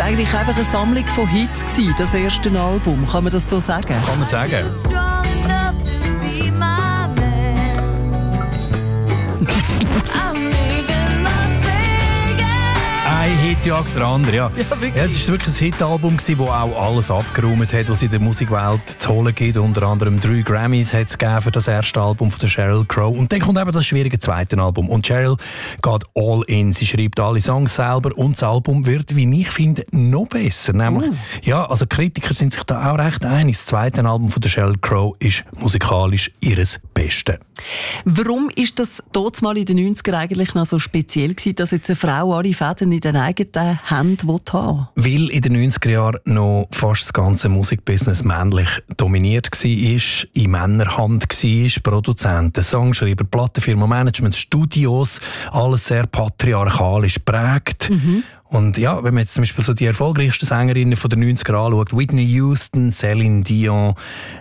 war eigentlich einfach eine Sammlung von Hits gewesen, das erste Album. Kann man das so sagen? Kann man sagen. Ein Hit jagt der andere, ja. Ja, es war wirklich ein Hitalbum, das auch alles abgeräumt hat, was es in der Musikwelt zu holen gibt. Unter anderem 3 Grammys hat es für das erste Album von der Sheryl Crow. Und dann kommt eben das schwierige zweite Album. Und Sheryl geht all in. Sie schreibt alle Songs selber und das Album wird, wie ich finde, noch besser. Nämlich, ja, also Kritiker sind sich da auch recht einig. Das zweite Album von der Sheryl Crow ist musikalisch ihres Beste. Warum ist das damals mal in den 90ern eigentlich noch so speziell gewesen, dass jetzt eine Frau alle Fäden in den eigenen Händen haben will? Weil in den 90er Jahren noch fast das ganze Musikbusiness männlich dominiert war, in Männerhand war, Produzenten, Songschreiber, Plattenfirmen, Management, Studios, alles sehr patriarchalisch prägt. Und ja, wenn man jetzt zum Beispiel so die erfolgreichsten Sängerinnen von den 90er anschaut, Whitney Houston, Celine Dion,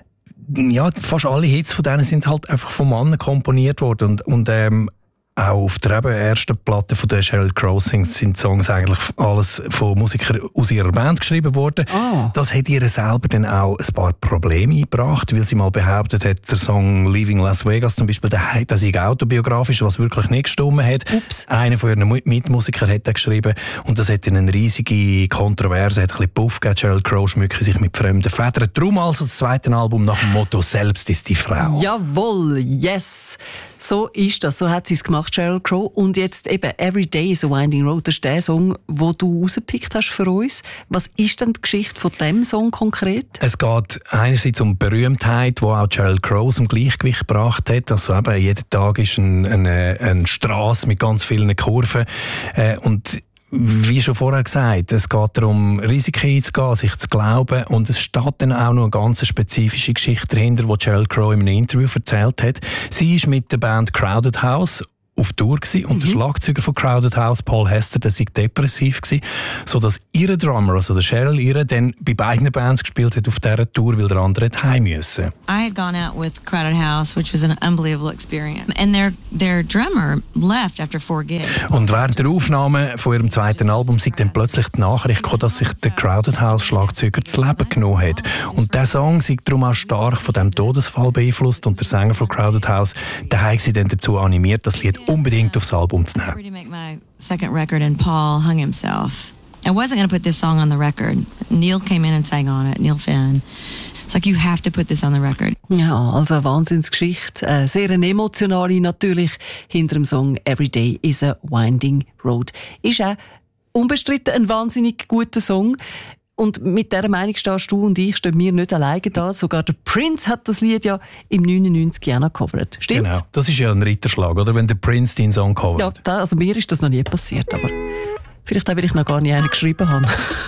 ja, fast alle Hits von denen sind halt einfach von Männern komponiert worden und auch auf der ersten Platte von der Sheryl Crow sind Songs eigentlich alles von Musikern aus ihrer Band geschrieben worden. Das hat ihr selber dann auch ein paar Probleme eingebracht, weil sie mal behauptet hat, der Song Leaving Las Vegas zum Beispiel, der sei autobiografisch, was wirklich nicht gestimmt hat. Einer von ihren Mitmusikern hat das geschrieben und das hat dann eine riesige Kontroverse, hat ein bisschen Puff gegeben. Sheryl Crow schmücke sich mit fremden Federn. Darum also das zweite Album nach dem Motto «Selbst ist die Frau». Jawohl, yes! So ist das, so hat sie es gemacht, Sheryl Crow. Und jetzt eben «Every Day is a Winding Road», das ist der Song, den du rausgepickt hast für uns. Was ist denn die Geschichte von diesem Song konkret? Es geht einerseits um Berühmtheit, die auch Sheryl Crow zum Gleichgewicht gebracht hat. Also eben, jeden Tag ist eine Strasse mit ganz vielen Kurven. Und wie schon vorher gesagt, es geht darum, Risiken einzugehen, sich zu glauben. Und es steht dann auch noch eine ganz spezifische Geschichte dahinter, die Sheryl Crow in einem Interview erzählt hat. Sie ist mit der Band Crowded House auf Tour gewesen, und der Schlagzeuger von Crowded House, Paul Hester, der sei depressiv gewesen, sodass ihr Drummer, also der Sheryl, dann bei beiden Bands gespielt hat auf dieser Tour, weil der andere heim müssen. I had gone out with Crowded House, which was an unbelievable experience. And their drummer left after 4 gigs. Und während der Aufnahme von ihrem zweiten Album sei dann plötzlich die Nachricht gekommen, dass sich der Crowded House Schlagzeuger das Leben genommen hat. Und dieser Song sei darum auch stark von diesem Todesfall beeinflusst und der Sänger von Crowded House, der hat sie dann dazu animiert, das Lied unbedingt aufs Album zu nehmen. To make my second record, and Paul hung himself. I wasn't going to put this song on the record. Neil came in and sang on it, Neil Finn. It's like, you have to put this on the record. Ja, also eine Wahnsinnsgeschichte. Sehr eine emotionale natürlich hinter dem Song «Every Day is a Winding Road». Ist auch unbestritten ein wahnsinnig guter Song. Und mit dieser Meinung stehst du und ich, stehen wir nicht alleine da. Sogar der Prince hat das Lied ja im 99 auch noch gecovert. Stimmt's? Genau, das ist ja ein Ritterschlag, oder? Wenn der Prince deinen Song covert. Ja, also mir ist das noch nie passiert, aber vielleicht auch, weil ich noch gar nicht einen geschrieben habe.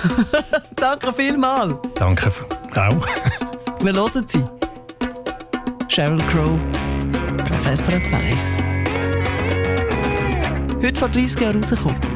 Danke vielmals. Danke auch. Wir hören sie. Sheryl Crow, Professor of Weiss. Heute vor 30 Jahren rausgekommen.